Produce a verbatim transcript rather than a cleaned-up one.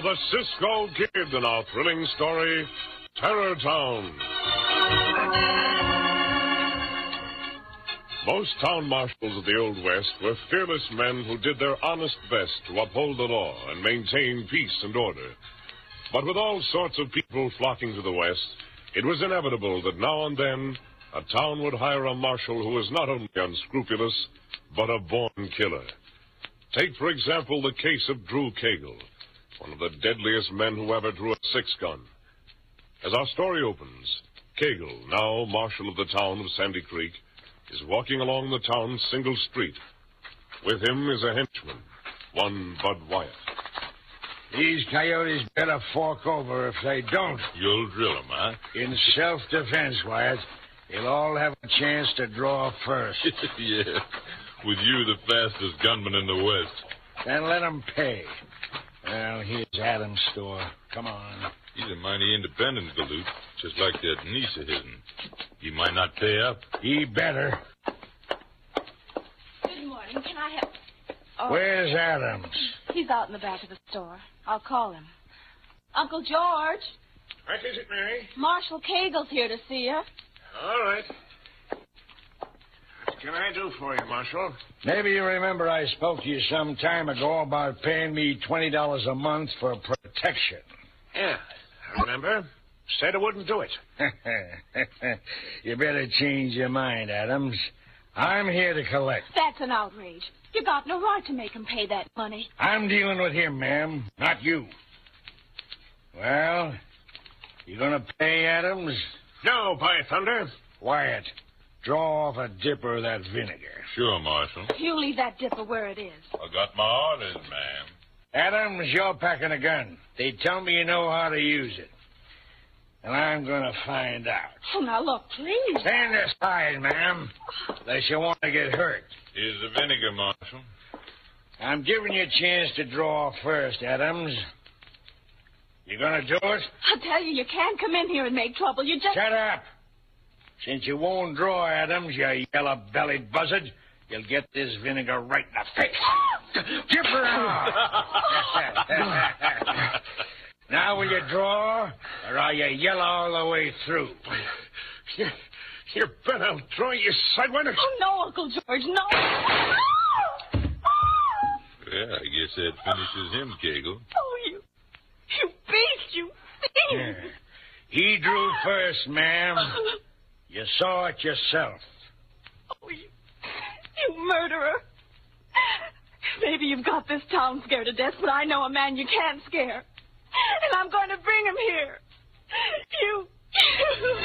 Now, the Cisco Kid in our thrilling story, Terror Town. Most town marshals of the Old West were fearless men who did their honest best to uphold the law and maintain peace and order. But with all sorts of people flocking to the West, it was inevitable that now and then a town would hire a marshal who was not only unscrupulous, but a born killer. Take, for example, the case of Drew Cagle, one of the deadliest men who ever drew a six-gun. As our story opens, Cagle, now marshal of the town of Sandy Creek, is walking along the town's single street. With him is a henchman, one Bud Wyatt. These coyotes better fork over if they don't. You'll drill them, huh? In self-defense, Wyatt. They'll all have a chance to draw first. Yeah, with you the fastest gunman in the West. Then let them pay. Well, here's Adam's store. Come on. He's a mighty independent galoot, just like that niece of his. He might not pay up. He better. Good morning. Can I have... Oh, Where's Adams? he's out in the back of the store. I'll call him. Uncle George, What is it, Mary? Marshal Cagle's here to see you. All right. What can I do for you, Marshal? Maybe you remember I spoke to you some time ago about paying me twenty dollars a month for protection. Yeah, I remember. Said I wouldn't do it. You better change your mind, Adams. I'm here to collect. That's an outrage. You got no right to make him pay that money. I'm dealing with him, ma'am, not you. Well, you gonna pay, Adams? No, by thunder. Wyatt, draw off a dipper of that vinegar. Sure, Marshal. You leave that dipper where it is. I got my orders, ma'am. Adams, you're packing a gun. They tell me you know how to use it. And I'm gonna find out. Oh, now, look, please. Stand aside, ma'am, unless you want to get hurt. Here's the vinegar, Marshal. I'm giving you a chance to draw first, Adams. You gonna do it? I'll tell you, you can't come in here and make trouble. You just... Shut up. Since you won't draw, Adams, you yellow-bellied buzzard, you'll get this vinegar right in the face. Give her out. Now will you draw, or are you yellow all the way through? You, you bet I'll draw you sideways. Oh, no, Uncle George, no. Yeah, I guess that finishes him, Cagle. Oh, you... You beast, you thief. Yeah. He drew first, ma'am. You saw it yourself. Oh, you... You murderer. Maybe you've got this town scared to death, but I know a man you can't scare. And I'm going to bring him here.